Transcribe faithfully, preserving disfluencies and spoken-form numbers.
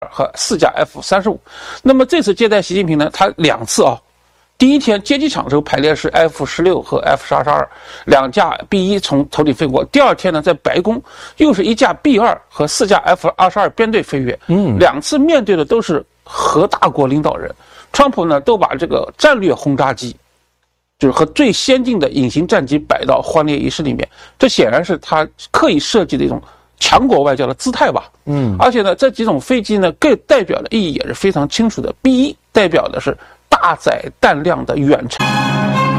和四架 F 三十五。那么这次接待习近平呢，他两次啊，第一天接机场时候排列是 F 十六和 F 十二两架 B 一从头顶飞过。第二天呢，在白宫又是一架 B 二和四架 F 二十二编队飞跃。嗯，两次面对的都是核大国领导人，川普呢都把这个战略轰炸机，就是和最先进的隐形战机摆到欢列仪式里面，这显然是他刻意设计的一种强国外交的姿态吧。嗯，而且呢，这几种飞机呢，各代表的意义也是非常清楚的。B 一代表的是大载弹量的远程。